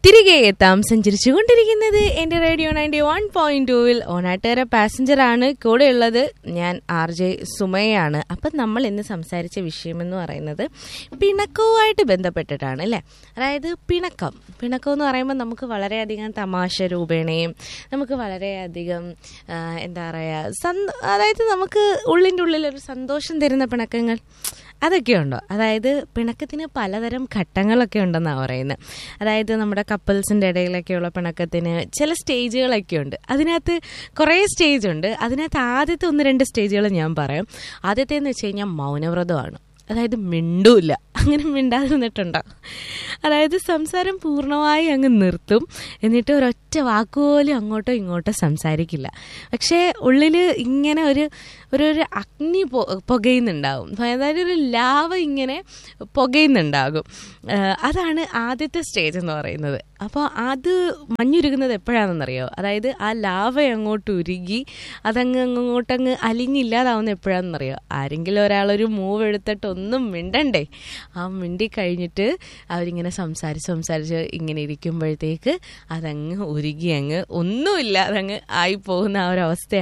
തിരികെ എത്താം. സഞ്ചരിച്ചുകൊണ്ടിരിക്കുന്നത് എൻ്റെ റേഡിയോ 91.2-ൽ ഓണാട്ടുകര പാസഞ്ചറാണ്. കൂടെയുള്ളത് ഞാൻ RJ സുമയാണ്. അപ്പം നമ്മൾ ഇന്ന് സംസാരിച്ച വിഷയമെന്ന് പറയുന്നത് പിണക്കവുമായിട്ട് ബന്ധപ്പെട്ടിട്ടാണ് അല്ലേ. അതായത് പിണക്കം എന്ന് പറയുമ്പോൾ നമുക്ക് വളരെയധികം തമാശ രൂപേണയും നമുക്ക് വളരെയധികം എന്താ പറയുക അതായത് നമുക്ക് ഉള്ളിൻ്റെ ഉള്ളിലൊരു സന്തോഷം തരുന്ന പിണക്കങ്ങൾ അതൊക്കെ ഉണ്ടോ. അതായത് പിണക്കത്തിന് പലതരം ഘട്ടങ്ങളൊക്കെ ഉണ്ടെന്നാണ് പറയുന്നത്. അതായത് നമ്മുടെ കപ്പിൾസിൻ്റെ ഇടയിലൊക്കെയുള്ള പിണക്കത്തിന് ചില സ്റ്റേജുകളൊക്കെ ഉണ്ട്. അതിനകത്ത് കുറേ സ്റ്റേജ് ഉണ്ട്. അതിനകത്ത് ആദ്യത്തെ 1-2 സ്റ്റേജുകൾ ഞാൻ പറയാം. ആദ്യത്തേന്ന് വെച്ച് കഴിഞ്ഞാൽ മൗനവ്രതമാണ്. അതായത് മിണ്ടൂല്ല, അങ്ങനെ മിണ്ടാതിരുന്നിട്ടുണ്ടോ. അതായത് സംസാരം പൂർണ്ണമായി അങ്ങ് നിർത്തും, എന്നിട്ട് ഒരൊറ്റ വാക്കുപോലും അങ്ങോട്ടോ ഇങ്ങോട്ടോ സംസാരിക്കില്ല. പക്ഷേ ഉള്ളിൽ ഇങ്ങനെ ഒരു അഗ്നി പുകയുന്നുണ്ടാവും. അതായത് ഒരു ലാവ ഇങ്ങനെ പുകയുന്നുണ്ടാകും. അതാണ് ആദ്യത്തെ സ്റ്റേജ് എന്ന് പറയുന്നത്. അപ്പോൾ അത് മഞ്ഞുരുകുന്നത് എപ്പോഴാണെന്നറിയോ. അതായത് ആ ലാവ അങ്ങോട്ട് ഉരുകി അങ്ങോട്ടങ്ങ് അലിഞ്ഞില്ലാതാവുന്ന എപ്പോഴാണെന്നറിയോ. ആരെങ്കിലും ഒരാളൊരു മൂവ് എടുത്തിട്ട് ഒന്നും മിണ്ടണ്ടേ. ആ മിണ്ടി കഴിഞ്ഞിട്ട് അവരിങ്ങനെ സംസാരിച്ച് ഇങ്ങനെ ഇരിക്കുമ്പോഴത്തേക്ക് അതങ്ങ് ഉരുകി അങ്ങ് ഒന്നുമില്ല അതങ്ങ് ആയിപ്പോകുന്ന ആ ഒരു അവസ്ഥയാണ്